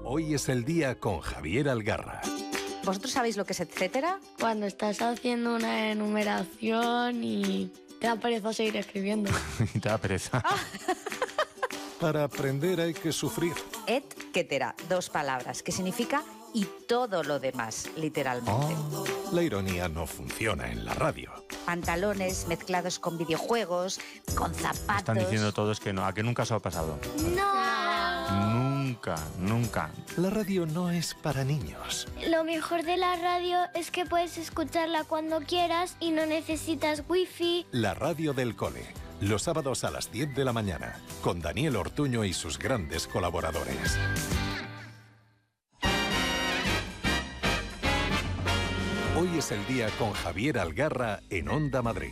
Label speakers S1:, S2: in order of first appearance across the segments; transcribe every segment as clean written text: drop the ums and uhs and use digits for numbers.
S1: Hoy es el día con Javier Algarra.
S2: ¿Vosotros sabéis lo que es etcétera?
S3: Cuando estás haciendo una enumeración y te da pereza seguir escribiendo.
S4: Y te da pereza.
S1: Para aprender hay que sufrir.
S2: Etcétera, 2 palabras, que significa y todo lo demás, literalmente.
S1: La ironía no funciona en la radio.
S2: Pantalones mezclados con videojuegos, con zapatos.
S4: Están diciendo todos que no, a que nunca os ha pasado.
S3: ¡No!
S4: Nunca.
S1: La radio no es para niños.
S5: Lo mejor de la radio es que puedes escucharla cuando quieras y no necesitas wifi.
S1: La radio del cole. Los sábados a las 10 de la mañana. Con Daniel Ortuño y sus grandes colaboradores. Hoy es el día con Javier Algarra en Onda Madrid.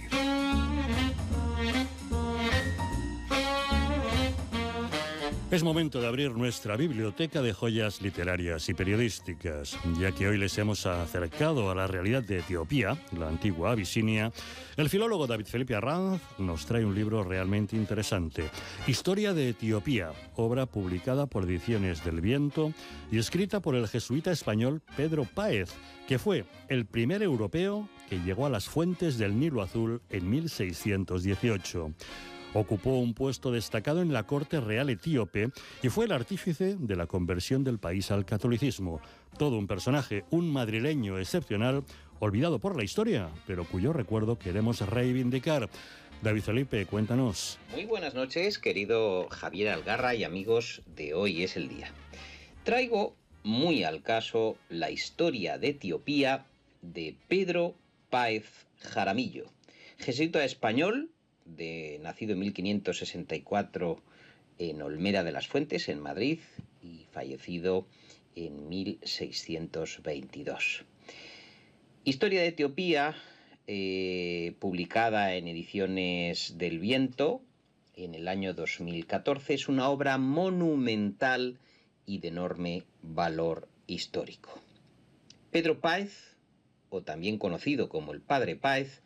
S6: Es momento de abrir nuestra biblioteca de joyas literarias y periodísticas, ya que hoy les hemos acercado a la realidad de Etiopía, la antigua Abisinia. El filólogo David Felipe Arranz nos trae un libro realmente interesante, Historia de Etiopía, obra publicada por Ediciones del Viento y escrita por el jesuita español Pedro Páez, que fue el primer europeo que llegó a las fuentes del Nilo Azul en 1618. Ocupó un puesto destacado en la corte real etíope y fue el artífice de la conversión del país al catolicismo. Todo un personaje, un madrileño excepcional, olvidado por la historia, pero cuyo recuerdo queremos reivindicar. David Felipe, cuéntanos.
S7: Muy buenas noches, querido Javier Algarra y amigos de Hoy es el Día. Traigo muy al caso la historia de Etiopía de Pedro Páez Jaramillo, jesuita español, nacido en 1564 en Olmera de las Fuentes, en Madrid, y fallecido en 1622. Historia de Etiopía, publicada en Ediciones del Viento en el año 2014, es una obra monumental y de enorme valor histórico. Pedro Páez, o también conocido como el Padre Páez,